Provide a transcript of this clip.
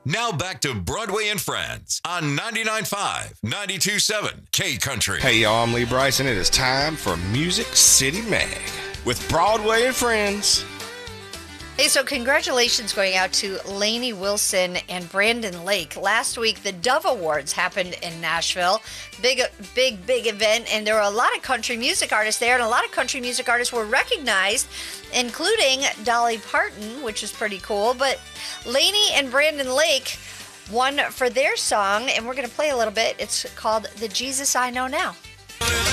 Now back to Broadway and Friends on 99.5, 92.7 K Country. Hey y'all, I'm Lee Bryson. It is time for Music City Mag with Broadway and Friends. Hey, so congratulations going out to Lainey Wilson and Brandon Lake. Last week, the Dove Awards happened in Nashville. Big event, and there were a lot of country music artists there, and a lot of country music artists were recognized, including Dolly Parton, which is pretty cool. But Lainey and Brandon Lake won for their song, and we're going to play a little bit. It's called The Jesus I Know Now.